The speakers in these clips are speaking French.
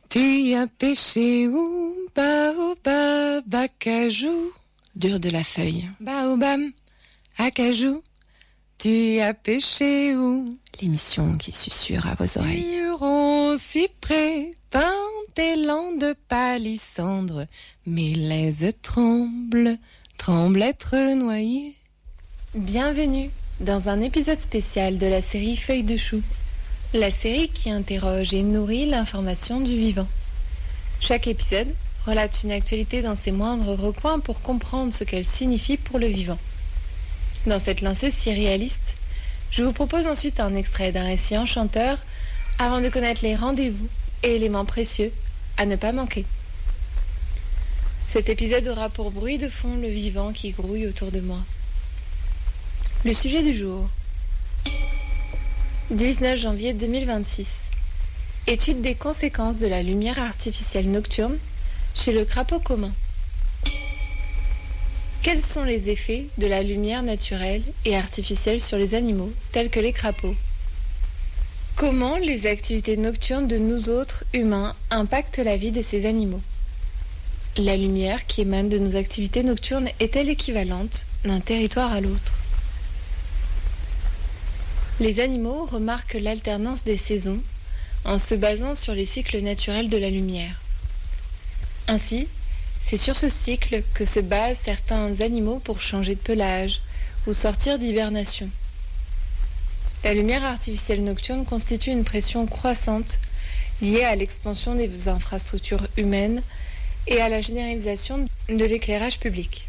Tu as pêché où? Baobab, acajou. Dur de la feuille. Baobab, acajou. Tu as pêché où? L'émission qui susurre à vos oreilles. Huron, cyprès, pin, élan de palissandre. Mélèze tremble, tremble être noyé. Bienvenue dans un épisode spécial de la série Feuilles de chou. La série qui interroge et nourrit l'information du vivant. Chaque épisode relate une actualité dans ses moindres recoins pour comprendre ce qu'elle signifie pour le vivant. Dans cette lancée si réaliste, je vous propose ensuite un extrait d'un récit enchanteur avant de connaître les rendez-vous et éléments précieux à ne pas manquer. Cet épisode aura pour bruit de fond le vivant qui grouille autour de moi. Le sujet du jour. 19 janvier 2026. Étude des conséquences de la lumière artificielle nocturne chez le crapaud commun. Quels sont les effets de la lumière naturelle et artificielle sur les animaux, tels que les crapauds? Comment les activités nocturnes de nous autres, humains, impactent la vie de ces animaux? La lumière qui émane de nos activités nocturnes est-elle équivalente d'un territoire à l'autre? Les animaux remarquent l'alternance des saisons en se basant sur les cycles naturels de la lumière. Ainsi, c'est sur ce cycle que se basent certains animaux pour changer de pelage ou sortir d'hibernation. La lumière artificielle nocturne constitue une pression croissante liée à l'expansion des infrastructures humaines et à la généralisation de l'éclairage public.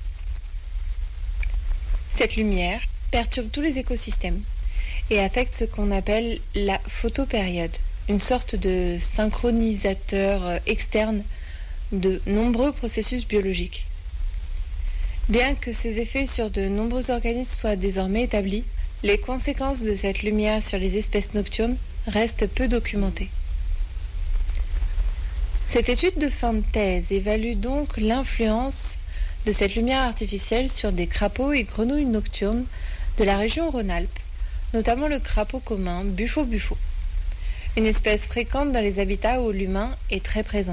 Cette lumière perturbe tous les écosystèmes et affecte ce qu'on appelle la photopériode, une sorte de synchronisateur externe de nombreux processus biologiques. Bien que ces effets sur de nombreux organismes soient désormais établis, les conséquences de cette lumière sur les espèces nocturnes restent peu documentées. Cette étude de fin de thèse évalue donc l'influence de cette lumière artificielle sur des crapauds et grenouilles nocturnes de la région Rhône-Alpes, notamment le crapaud commun Bufo-Bufo, une espèce fréquente dans les habitats où l'humain est très présent.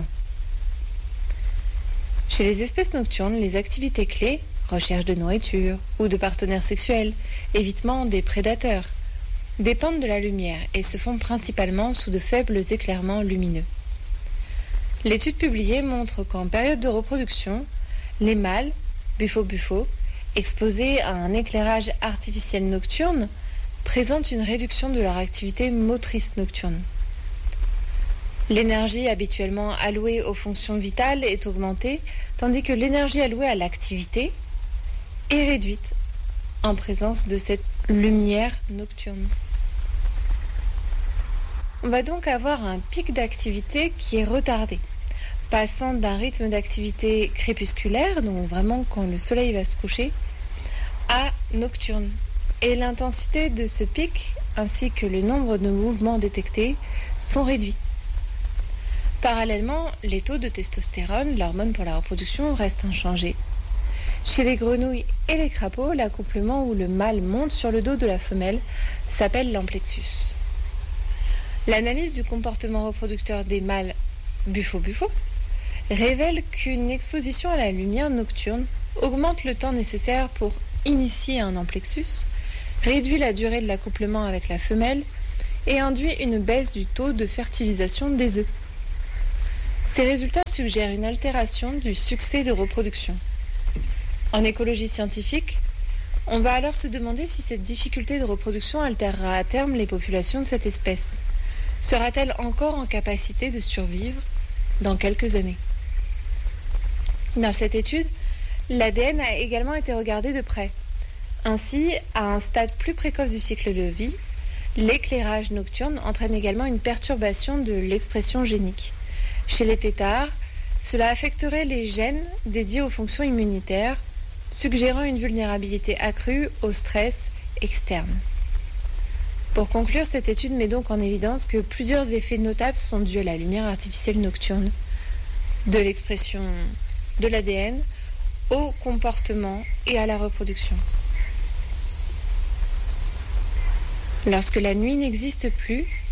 Chez les espèces nocturnes, les activités clés, recherche de nourriture ou de partenaires sexuels, évitement des prédateurs, dépendent de la lumière et se font principalement sous de faibles éclairements lumineux. L'étude publiée montre qu'en période de reproduction, les mâles, Bufo-Bufo, exposés à un éclairage artificiel nocturne, présentent une réduction de leur activité motrice nocturne. L'énergie habituellement allouée aux fonctions vitales est augmentée, tandis que l'énergie allouée à l'activité est réduite en présence de cette lumière nocturne. On va donc avoir un pic d'activité qui est retardé, passant d'un rythme d'activité crépusculaire, donc vraiment quand le soleil va se coucher, à nocturne. Et l'intensité de ce pic, ainsi que le nombre de mouvements détectés, sont réduits. Parallèlement, les taux de testostérone, l'hormone pour la reproduction, restent inchangés. Chez les grenouilles et les crapauds, l'accouplement où le mâle monte sur le dos de la femelle s'appelle l'amplexus. L'analyse du comportement reproducteur des mâles Bufo-Bufo révèle qu'une exposition à la lumière nocturne augmente le temps nécessaire pour initier un amplexus, réduit la durée de l'accouplement avec la femelle et induit une baisse du taux de fertilisation des œufs. Ces résultats suggèrent une altération du succès de reproduction. En écologie scientifique, on va alors se demander si cette difficulté de reproduction altérera à terme les populations de cette espèce. Sera-t-elle encore en capacité de survivre dans quelques années? Dans cette étude, l'ADN a également été regardé de près. Ainsi, à un stade plus précoce du cycle de vie, l'éclairage nocturne entraîne également une perturbation de l'expression génique. Chez les têtards, cela affecterait les gènes dédiés aux fonctions immunitaires, suggérant une vulnérabilité accrue au stress externe. Pour conclure, cette étude met donc en évidence que plusieurs effets notables sont dus à la lumière artificielle nocturne, de l'expression de l'ADN au comportement et à la reproduction. Lorsque la nuit n'existe plus,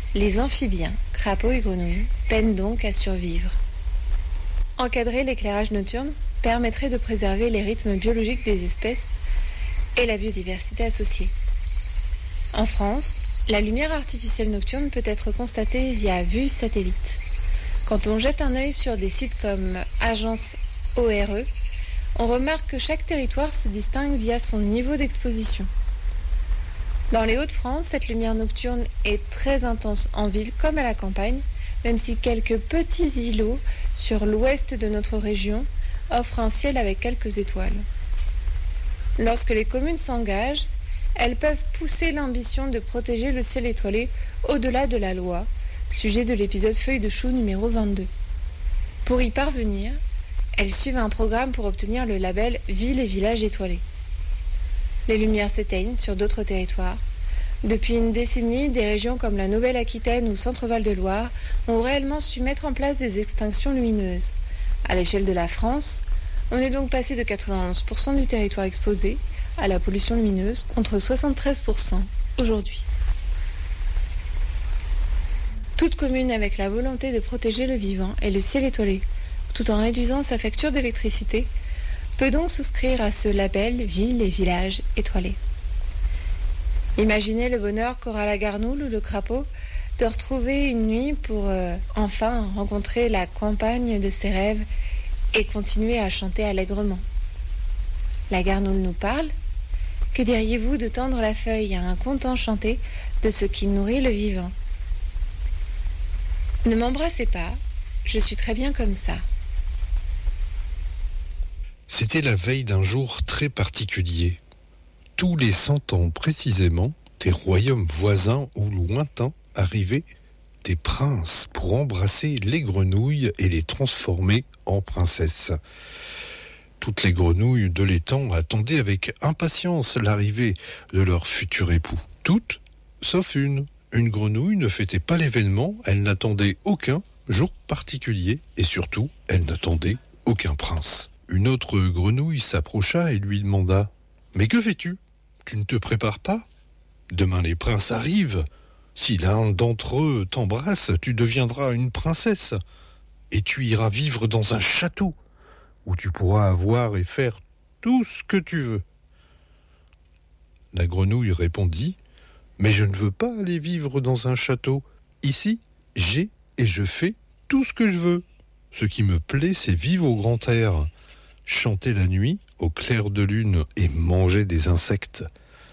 Les amphibiens, crapauds et grenouilles, peinent donc à survivre. Encadrer l'éclairage nocturne permettrait de préserver les rythmes biologiques des espèces et la biodiversité associée. En France, la lumière artificielle nocturne peut être constatée via vue satellite. Quand on jette un œil sur des sites comme Agence ORE, on remarque que chaque territoire se distingue via son niveau d'exposition. Dans les Hauts-de-France, cette lumière nocturne est très intense en ville comme à la campagne, même si quelques petits îlots sur l'ouest de notre région offrent un ciel avec quelques étoiles. Lorsque les communes s'engagent, elles peuvent pousser l'ambition de protéger le ciel étoilé au-delà de la loi, sujet de l'épisode Feuille de chou numéro 22. Pour y parvenir, elles suivent un programme pour obtenir le label Ville et Village étoilés. Les lumières s'éteignent sur d'autres territoires. Depuis une décennie, des régions comme la Nouvelle-Aquitaine ou Centre-Val de Loire ont réellement su mettre en place des extinctions lumineuses. À l'échelle de la France, on est donc passé de 91% du territoire exposé à la pollution lumineuse contre 73% aujourd'hui. Toute commune avec la volonté de protéger le vivant et le ciel étoilé, tout en réduisant sa facture d'électricité, peut donc souscrire à ce label Ville et Village étoilés. Imaginez le bonheur qu'aura la garnoule ou le crapaud de retrouver une nuit pour enfin rencontrer la campagne de ses rêves et continuer à chanter allègrement. La garnoule nous parle. Que diriez-vous de tendre la feuille à un conte enchanté de ce qui nourrit le vivant? Ne m'embrassez pas, je suis très bien comme ça. C'était la veille d'un jour très particulier. Tous les 100 ans précisément, des royaumes voisins ou lointains arrivaient des princes pour embrasser les grenouilles et les transformer en princesses. Toutes les grenouilles de l'étang attendaient avec impatience l'arrivée de leur futur époux. Toutes, sauf une. Une grenouille ne fêtait pas l'événement, elle n'attendait aucun jour particulier et surtout, elle n'attendait aucun prince. Une autre grenouille s'approcha et lui demanda « Mais que fais-tu ? Tu ne te prépares pas ? Demain les princes arrivent. Si l'un d'entre eux t'embrasse, tu deviendras une princesse et tu iras vivre dans un château où tu pourras avoir et faire tout ce que tu veux. » La grenouille répondit « Mais je ne veux pas aller vivre dans un château. Ici, j'ai et je fais tout ce que je veux. Ce qui me plaît, c'est vivre au grand air, chanter la nuit au clair de lune et manger des insectes.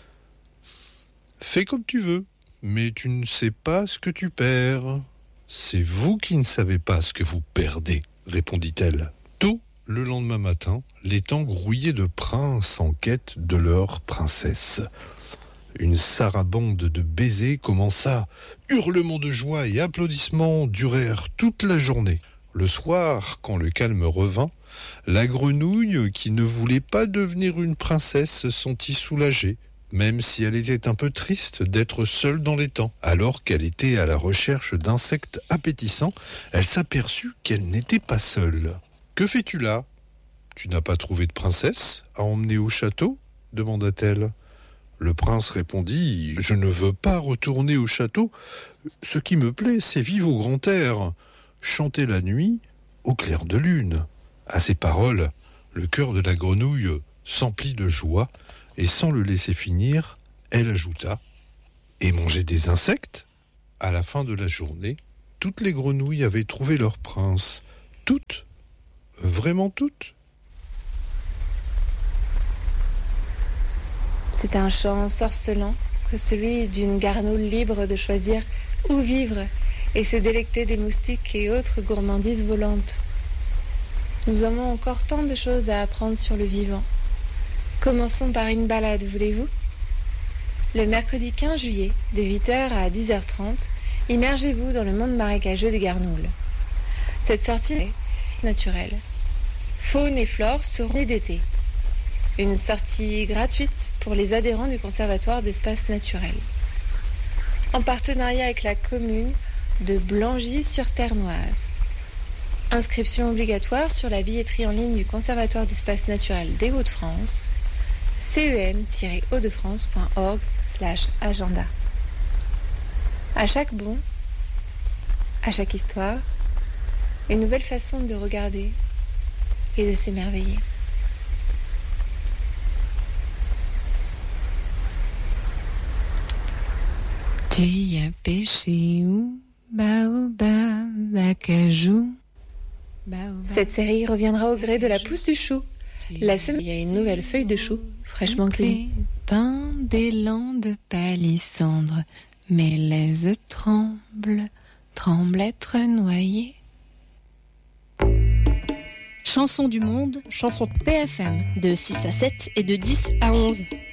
Fais comme tu veux, mais tu ne sais pas ce que tu perds. C'est vous qui ne savez pas ce que vous perdez, répondit-elle. Tôt le lendemain matin, l'étang grouillait de princes en quête de leur princesse. Une sarabande de baisers commença. Hurlements de joie et applaudissements durèrent toute la journée. Le soir, quand le calme revint, la grenouille, qui ne voulait pas devenir une princesse, se sentit soulagée, même si elle était un peu triste d'être seule dans l'étang. Alors qu'elle était à la recherche d'insectes appétissants, elle s'aperçut qu'elle n'était pas seule. « Que fais-tu là ? Tu n'as pas trouvé de princesse à emmener au château ?» demanda-t-elle. Le prince répondit « Je ne veux pas retourner au château. Ce qui me plaît, c'est vivre au grand air, chanter la nuit au clair de lune. » À ces paroles, le cœur de la grenouille s'emplit de joie et sans le laisser finir, elle ajouta « Et manger des insectes ?» À la fin de la journée, toutes les grenouilles avaient trouvé leur prince. Toutes, vraiment toutes. C'est un chant sorcelant que celui d'une garnoule libre de choisir où vivre et se délecter des moustiques et autres gourmandises volantes. Nous avons encore tant de choses à apprendre sur le vivant. Commençons par une balade, voulez-vous ? Le mercredi 15 juillet, de 8h à 10h30, immergez-vous dans le monde marécageux des garnoules. Cette sortie est naturelle. Faune et flore seront d'été. Une sortie gratuite pour les adhérents du Conservatoire d'espaces naturels. En partenariat avec la commune de Blangy-sur-Ternoise. Inscription obligatoire sur la billetterie en ligne du Conservatoire d'espaces naturels des Hauts-de-France, cen-hautdefrance.org/agenda. À chaque bon, À chaque histoire, une nouvelle façon de regarder et de s'émerveiller. Tu y as pêché où? Baobab, acajou. Cette série reviendra au gré de la pousse du chou. La semaine, il y a une nouvelle feuille de chou, fraîchement cueillie. Dans des landes palissandres, mes lèzes tremblent, tremblent être noyées. Chansons du monde, chansons PFM, de 6 à 7 et de 10 à 11.